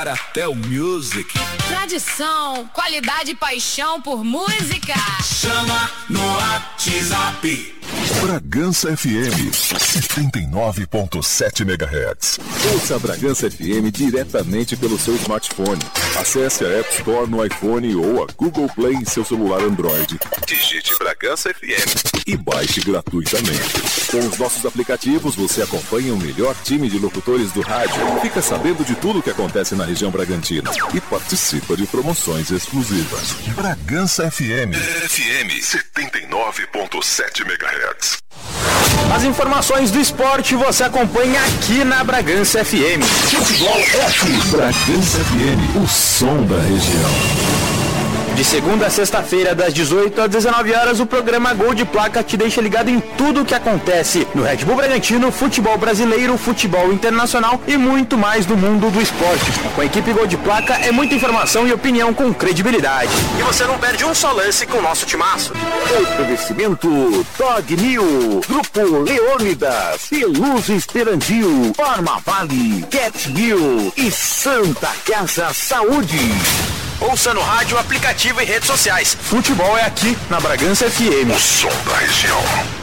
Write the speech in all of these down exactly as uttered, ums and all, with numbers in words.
Até Music. Tradição, qualidade e paixão por música. Chama no WhatsApp. Bragança F M, setenta e nove ponto sete megahertz. Ouça a Bragança F M diretamente pelo seu smartphone. Acesse a App Store no iPhone ou a Google Play em seu celular Android. Digite Bragança F M e baixe gratuitamente. Com os nossos aplicativos, você acompanha o melhor time de locutores do rádio, fica sabendo de tudo o que acontece na região Bragantina e participa de promoções exclusivas. Bragança F M. F M setenta e nove ponto sete megahertz. As informações do esporte você acompanha aqui na Bragança F M. Futebol F. Bragança F M, o som da região. De segunda a sexta-feira, das dezoito às dezenove horas, o programa Gol de Placa te deixa ligado em tudo o que acontece no Red Bull Bragantino, futebol brasileiro, futebol internacional e muito mais do mundo do esporte. Com a equipe Gol de Placa é muita informação e opinião com credibilidade. E você não perde um só lance com o nosso timaço. Oferecimento Dog New, Grupo Leônidas, Peluz Esperandil, Forma Vale, Cat New e Santa Casa Saúde. Ouça no rádio, aplicativo e redes sociais. Futebol é aqui na Bragança F M. O som da região.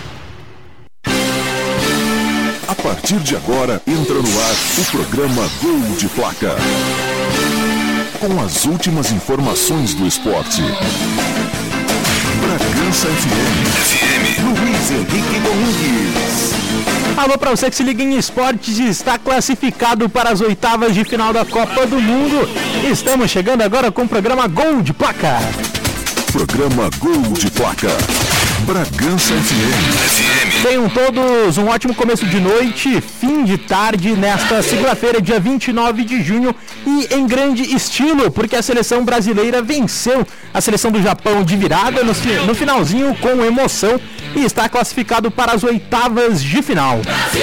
A partir de agora, entra no ar o programa Gol de Placa. Com as últimas informações do esporte. Bragança F M. F M. Luiz Henrique Domingues. Alô para você que se liga em esportes e está classificado para as oitavas de final da Copa do Mundo. Estamos chegando agora com o programa Gol de Placa. Programa Gol de Placa. Bragança F M. F M. Tenham todos um ótimo começo de noite, fim de tarde, nesta segunda-feira, dia vinte e nove de junho, e em grande estilo, porque a seleção brasileira venceu a seleção do Japão de virada no, no finalzinho com emoção e está classificado para as oitavas de final.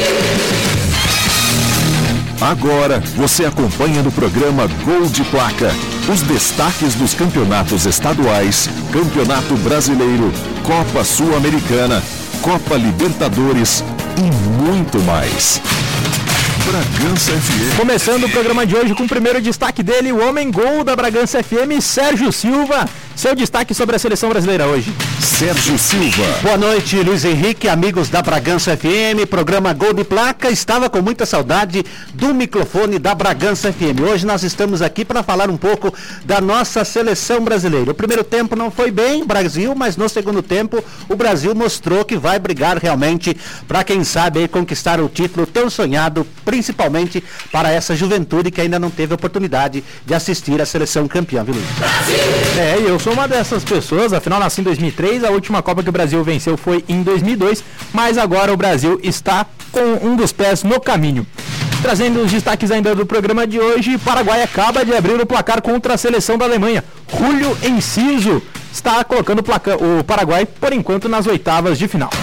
Agora você acompanha no programa Gol de Placa os destaques dos campeonatos estaduais, Campeonato Brasileiro, Copa Sul-Americana, Copa Libertadores e muito mais. Bragança F M. Começando o programa de hoje com o primeiro destaque dele, o homem gol da Bragança F M, Sérgio Silva. Seu destaque sobre a seleção brasileira hoje. Sérgio Silva. Boa noite, Luiz Henrique, amigos da Bragança F M, programa Gol de Placa. Estava com muita saudade do microfone da Bragança F M. Hoje nós estamos aqui para falar um pouco da nossa seleção brasileira. O primeiro tempo não foi bem, Brasil, mas no segundo tempo o Brasil mostrou que vai brigar realmente para, quem sabe, aí, conquistar o título tão sonhado, principalmente para essa juventude que ainda não teve oportunidade de assistir a seleção campeã, viu, Luiz? É, e eu sou uma dessas pessoas, afinal nasci em dois mil e três, a última Copa que o Brasil venceu foi em dois mil e dois, mas agora o Brasil está com um dos pés no caminho. Trazendo os destaques ainda do programa de hoje, Paraguai acaba de abrir o placar contra a seleção da Alemanha. Julio Enciso está colocando o, placar, o Paraguai, por enquanto, nas oitavas de final.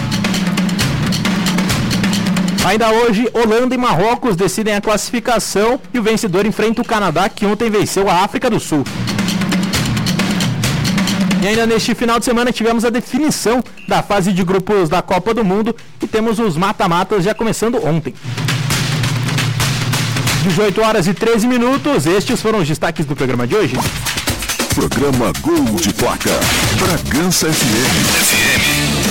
Ainda hoje, Holanda e Marrocos decidem a classificação e o vencedor enfrenta o Canadá, que ontem venceu a África do Sul. E ainda neste final de semana tivemos a definição da fase de grupos da Copa do Mundo e temos os mata-matas já começando ontem. dezoito horas e treze minutos, estes foram os destaques do programa de hoje. Programa Gol de Placa. Bragança F M. F M.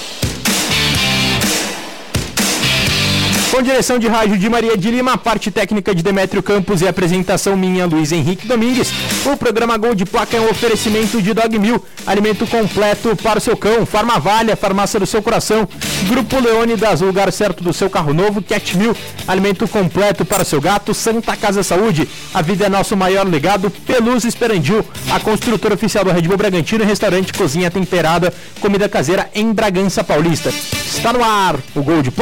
Com direção de rádio de Maria de Lima, parte técnica de Demétrio Campos e apresentação minha, Luiz Henrique Domingues, o programa Gol de Placa é um oferecimento de Dog Mil, alimento completo para o seu cão, Farma Vale, a farmácia do seu coração, Grupo Leônidas, o lugar certo do seu carro novo, Cat Mil, alimento completo para o seu gato, Santa Casa Saúde, a vida é nosso maior legado, Peluz Esperandil, a construtora oficial do Red Bull Bragantino, restaurante Cozinha Temperada, comida caseira em Bragança Paulista. Está no ar o Gol de Placa.